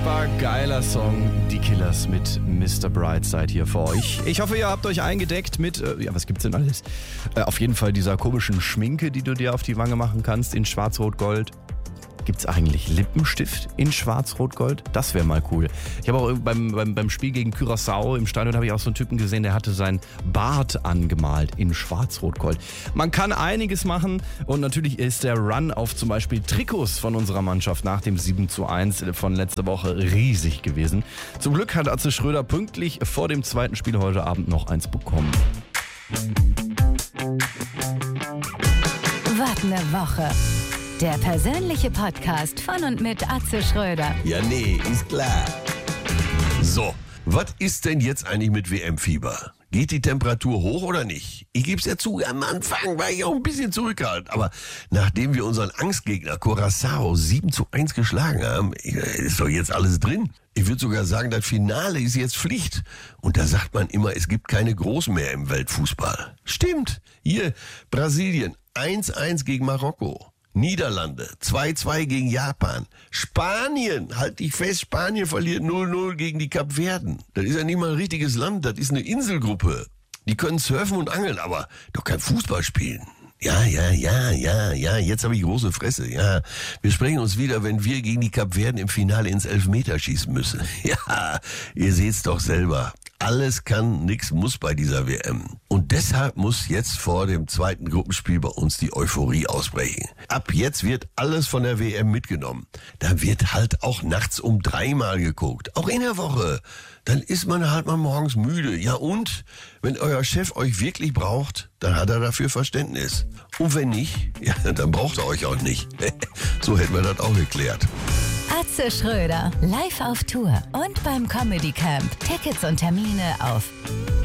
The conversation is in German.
unfassbar geiler Song. Die Killers mit Mr. Brightside hier für euch. Ich hoffe, ihr habt euch eingedeckt mit, was gibt's denn alles? Auf jeden Fall dieser komischen Schminke, die du dir auf die Wange machen kannst in Schwarz-Rot-Gold. Gibt es eigentlich Lippenstift in Schwarz-Rot-Gold? Das wäre mal cool. Ich habe auch beim Spiel gegen Curaçao im Stadion habe ich auch so einen Typen gesehen, der hatte seinen Bart angemalt in Schwarz-Rot-Gold. Man kann einiges machen und natürlich ist der Run auf zum Beispiel Trikots von unserer Mannschaft nach dem 7:1 von letzter Woche riesig gewesen. Zum Glück hat Atze Schröder pünktlich vor dem zweiten Spiel heute Abend noch eins bekommen. Was eine Woche. Der persönliche Podcast von und mit Atze Schröder. Ja, nee, ist klar. So, was ist denn jetzt eigentlich mit WM-Fieber? Geht die Temperatur hoch oder nicht? Ich gebe es ja zu, am Anfang war ich auch ein bisschen zurückhaltend. Aber nachdem wir unseren Angstgegner Curaçao 7:1 geschlagen haben, ist doch jetzt alles drin. Ich würde sogar sagen, das Finale ist jetzt Pflicht. Und da sagt man immer, es gibt keine Großen mehr im Weltfußball. Stimmt. Hier, Brasilien 1:1 gegen Marokko. Niederlande 2:2 gegen Japan. Spanien, halt dich fest, Spanien verliert 0:0 gegen die Kapverden. Das ist ja nicht mal ein richtiges Land, das ist eine Inselgruppe. Die können surfen und angeln, aber doch kein Fußball spielen. Ja, jetzt habe ich große Fresse. Ja, wir sprechen uns wieder, wenn wir gegen die Kapverden im Finale ins Elfmeterschießen müssen. Ja, ihr seht's doch selber. Alles kann, nix muss bei dieser WM. Und deshalb muss jetzt vor dem zweiten Gruppenspiel bei uns die Euphorie ausbrechen. Ab jetzt wird alles von der WM mitgenommen. Da wird halt auch nachts um 3 mal geguckt. Auch in der Woche. Dann ist man halt mal morgens müde. Ja und? Wenn euer Chef euch wirklich braucht, dann hat er dafür Verständnis. Und wenn nicht, ja, dann braucht er euch auch nicht. So hätten wir das auch geklärt. Atze Schröder, live auf Tour und beim Comedy Camp. Tickets und Termine auf